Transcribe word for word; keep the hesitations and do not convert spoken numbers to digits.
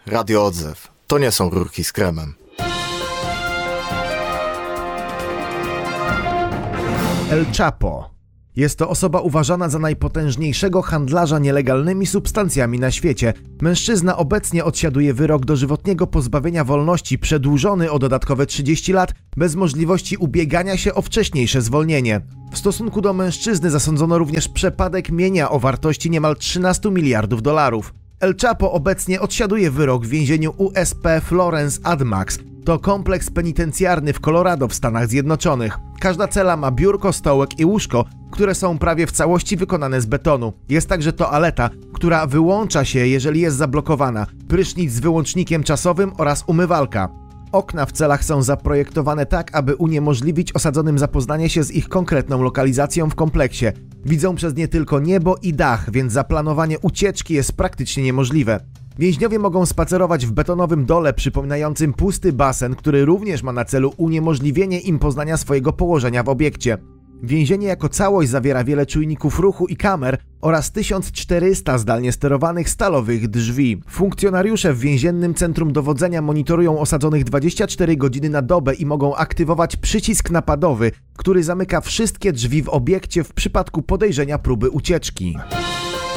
Radio Odzew. To nie są rurki z kremem. El Chapo. Jest to osoba uważana za najpotężniejszego handlarza nielegalnymi substancjami na świecie. Mężczyzna obecnie odsiaduje wyrok dożywotniego pozbawienia wolności przedłużony o dodatkowe trzydzieści lat bez możliwości ubiegania się o wcześniejsze zwolnienie. W stosunku do mężczyzny zasądzono również przepadek mienia o wartości niemal trzynastu miliardów dolarów. El Chapo obecnie odsiaduje wyrok w więzieniu U S P Florence Ad Max. To kompleks penitencjarny w Colorado w Stanach Zjednoczonych. Każda cela ma biurko, stołek i łóżko, które są prawie w całości wykonane z betonu. Jest także toaleta, która wyłącza się, jeżeli jest zablokowana, prysznic z wyłącznikiem czasowym oraz umywalka. Okna w celach są zaprojektowane tak, aby uniemożliwić osadzonym zapoznanie się z ich konkretną lokalizacją w kompleksie. Widzą przez nie tylko niebo i dach, więc zaplanowanie ucieczki jest praktycznie niemożliwe. Więźniowie mogą spacerować w betonowym dole przypominającym pusty basen, który również ma na celu uniemożliwienie im poznania swojego położenia w obiekcie. Więzienie jako całość zawiera wiele czujników ruchu i kamer oraz tysiąc czterysta zdalnie sterowanych stalowych drzwi. Funkcjonariusze w więziennym centrum dowodzenia monitorują osadzonych dwadzieścia cztery godziny na dobę i mogą aktywować przycisk napadowy, który zamyka wszystkie drzwi w obiekcie w przypadku podejrzenia próby ucieczki.